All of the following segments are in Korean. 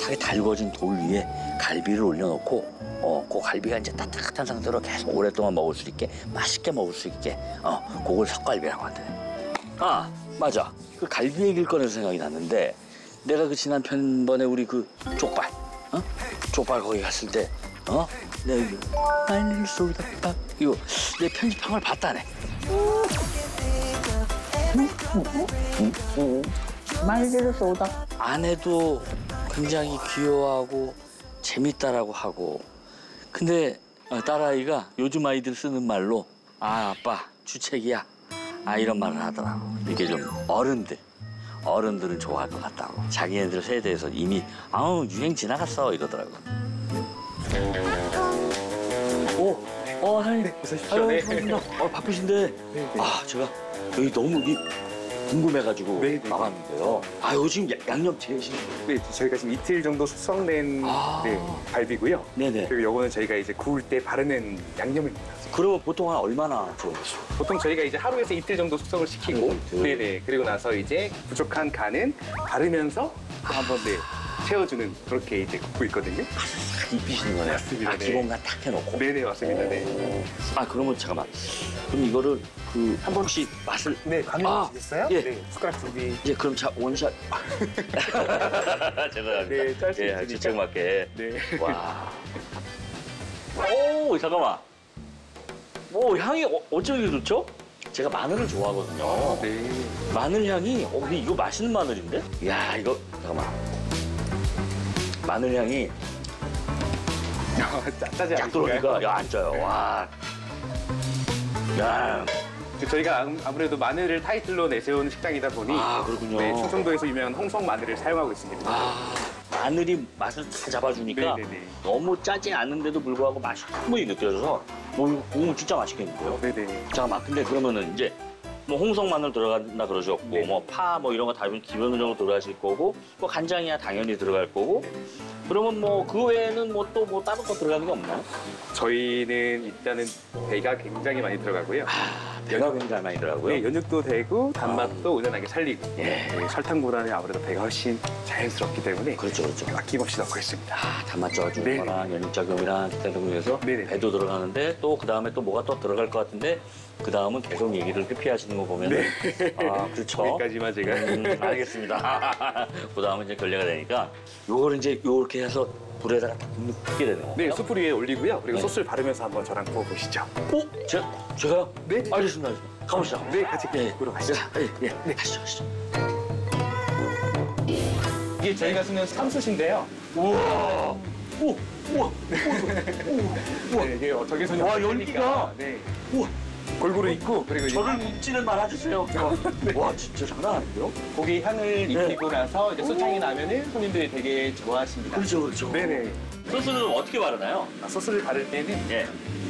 바삭하게 달궈진 돌 위에 갈비를 올려놓고 그 갈비가 이제 따뜻한 상태로 계속 오랫동안 먹을 수 있게 맛있게 먹을 수 있게 그걸 석갈비라고 한대. 아 맞아. 그 갈비 얘기를 꺼내서 생각이 났는데 내가 그 지난번에 우리 그 족발 족발 거기 갔을 때 내가 이거 말리를 쏘다 이거 내 편집한 걸 봤다네. 말리를 쏘다. 아내도 굉장히 귀여워하고 재밌다라고 하고 근데 딸아이가 요즘 아이들 쓰는 말로 아빠 주책이야 이런 말을 하더라고. 이게 좀 어른들은 좋아할 것 같다고. 자기네들 세대에서 이미 유행 지나갔어 이러더라고. 사장님. 네, 어서 오십시오. 네. 반갑습니다. 바쁘신데 제가 여기 너무 궁금해가지고 나왔는데요. 요즘 양념 제일 네, 저희가 지금 이틀 정도 숙성된 갈비고요. 네네. 그리고 요거는 저희가 이제 구울 때 바르는 양념입니다. 그러면 보통 한 얼마나 들어갔어요? 보통 저희가 이제 하루에서 이틀 정도 숙성을 시키고, 네네. 그리고 나서 이제 부족한 간은 바르면서 또 한번 채워주는 그렇게 이제 굽고 있거든요. 싹 입히시는 거네요. 맞습니다. 네. 기본간 딱 해놓고. 네네, 맞습니다. 네. 그러면 잠깐만. 그럼 이거를 한 번씩 맛을. 네, 가능하시겠어요? 예. 네, 숟가락 준비. 이제 그럼 원샷. 죄송합니다. 네, 짤수 있으니까. 주책 맞게. 네. 와. 오, 잠깐만. 향이 어쩜 이렇게 좋죠? 제가 마늘을 좋아하거든요. 네. 마늘 향이, 근데 이거 맛있는 마늘인데? 이야, 이거, 잠깐만. 마늘 향이 짜지 쫙 들어오니까, 안 짜요. 와. 야. 저희가 아무래도 마늘을 타이틀로 내세운 식당이다 보니 그렇군요. 네, 충청도에서 유명한 홍성 마늘을 사용하고 있습니다. 마늘이 맛을 다 잡아주니까 네네네. 너무 짜지 않은데도 불구하고 맛이 충분히 느껴져서 이거 진짜 맛있겠는데요? 네네. 잠깐만, 근데 그러면은 이제 홍성 마늘 들어간다 그러셨고 네. 파 이런 거 다 기본적으로 들어가실 거고 간장이야 당연히 들어갈 거고 그러면 그 외에는 또 다른 거 들어가는 게 없나요? 저희는 일단은 배가 굉장히 많이 들어가고요. 배가 굉장히 많이 들어가고요. 네, 연육도 되고 단맛도 은은하게 살리고 예. 네, 설탕보다는 아무래도 배가 훨씬 자연스럽기 때문에 그렇죠. 아낌없이 넣고 있습니다. 단맛 좋아주는 네. 거랑 연육작용이랑 기타 등등해서 네네. 배도 들어가는데 또 그다음에 또 뭐가 또 들어갈 것 같은데 그다음은 계속 얘기를 회피하시는 거 보면은 그렇죠. 여기까지만 제가 알겠습니다. 그다음은 이제 결례가 되니까 요거를 이제 요렇게 해서 불에다가 딱 굽게 되는 거예요. 네, 숯불 위에 올리고요. 그리고 네. 소스를 바르면서 한번 저랑 구워보시죠. 제가요? 네. 알겠습니다. 가보시죠. 네, 같이 구우러 가시죠. 네, 가시죠. 이게 저희가 쓰는 삼숯인데요. 우와. 우와. 네, 이게 적외선이 와, 없으니까, 열기가. 네, 우와. 골고루 익고 그리고 이제 저를 묻지는 말아주세요. 와, 진짜 장난 아닌데요? 고기 향을 입히고 나서 이제 소창이 나면은 손님들이 되게 좋아하십니다. 그렇죠. 네네. 소스는 어떻게 바르나요? 소스를 바를 때는 예.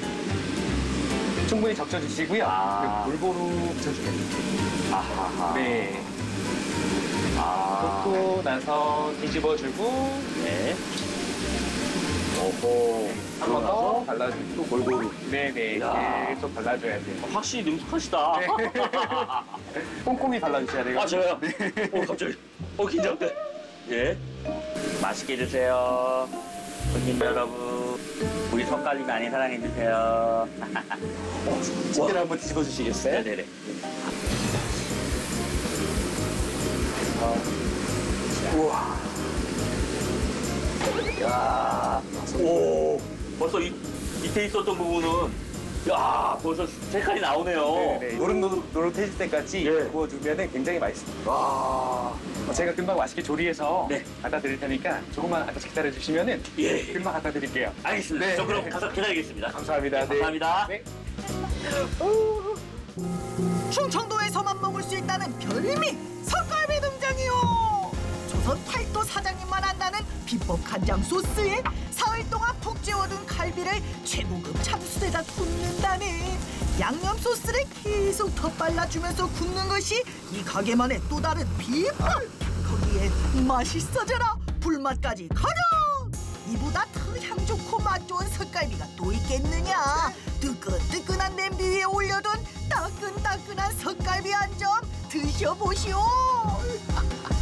충분히 적셔주시고요. 그리고 골고루 붙여주세요. 아하하. 네. 붓고 나서 뒤집어주고 네. 오호. 한 번 더 발라주고 골고루. 네네. 야. 계속 발라줘야 돼요. 확실히 능숙하시다. 꼼꼼히 발라주셔야 돼요. 저요? 갑자기. 긴장돼. 예. 맛있게 드세요. 손님 여러분. 우리 석갈비 많이 사랑해주세요. 치즈를 한번 뒤집어주시겠어요? 네네네. 우와. 야. 오. 벌써 밑에 있었던 부분은 벌써 색깔이 나오네요. 네네. 노릇노릇해질 때까지 예. 구워주면 굉장히 맛있습니다. 와. 제가 금방 맛있게 조리해서 네. 갖다 드릴 테니까 조금만 앉아서 기다려주시면 예. 금방 갖다 드릴게요. 알겠습니다. 네. 저 그럼 가서 기다리겠습니다. 감사합니다. 네. 감사합니다. 네. 충청도에서만 먹을 수 있다는 별미 석갈비 등장이요. 조선 팔도 사장님만 안다는 비법 간장 소스에 사흘 동안 푹 재워둔 갈비를 최고급 참숯에다 굽는다네. 양념 소스를 계속 덧발라주면서 굽는 것이 이 가게만의 또 다른 비법. 거기에 맛있어져라 불맛까지 가라. 이보다 더 향 좋고 맛 좋은 석갈비가 또 있겠느냐. 뜨끈뜨끈한 냄비 위에 올려둔 따끈따끈한 석갈비 한 점 드셔보시오.